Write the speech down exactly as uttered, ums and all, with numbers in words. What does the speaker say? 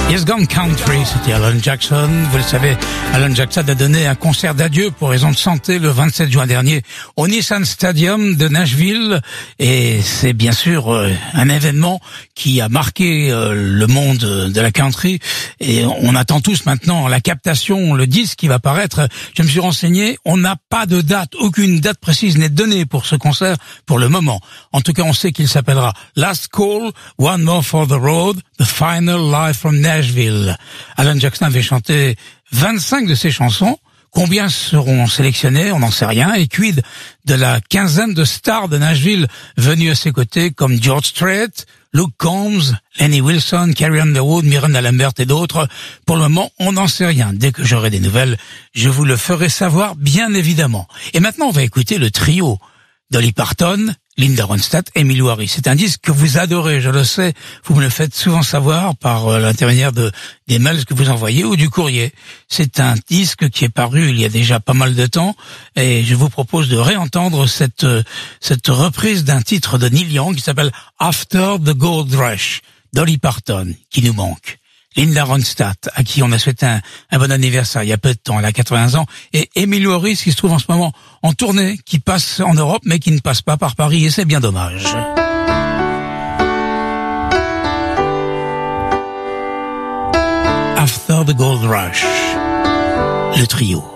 Yes Gone Country, c'était Alan Jackson. Vous le savez, Alan Jackson a donné un concert d'adieu pour raison de santé le vingt-sept juin dernier au Nissan Stadium de Nashville. Et c'est bien sûr euh, un événement qui a marqué euh, le monde de la country. Et on attend tous maintenant la captation, le disque qui va paraître. Je me suis renseigné, on n'a pas de date, aucune date précise n'est donnée pour ce concert pour le moment. En tout cas, on sait qu'il s'appellera Last Call, One More for the Road, The Final Live from Nashville. Alan Jackson avait chanté vingt-cinq de ses chansons. Combien seront sélectionnés? On n'en sait rien. Et quid de la quinzaine de stars de Nashville venus à ses côtés comme George Strait, Luke Combs, Lenny Wilson, Carrie Underwood, Miranda Lambert et d'autres. Pour le moment, on n'en sait rien. Dès que j'aurai des nouvelles, je vous le ferai savoir, bien évidemment. Et maintenant, on va écouter le trio Dolly Parton, Linda Ronstadt, Emmylou Harris. C'est un disque que vous adorez, je le sais. Vous me le faites souvent savoir par euh, l'intermédiaire de des mails que vous envoyez ou du courrier. C'est un disque qui est paru il y a déjà pas mal de temps et je vous propose de réentendre cette euh, cette reprise d'un titre de Neil Young qui s'appelle After the Gold Rush. Dolly Parton, qui nous manque. Linda Ronstadt, à qui on a souhaité un, un bon anniversaire il y a peu de temps, elle a quatre-vingts ans, et Emmylou Harris qui se trouve en ce moment en tournée, qui passe en Europe mais qui ne passe pas par Paris, et c'est bien dommage. After the Gold Rush, le trio.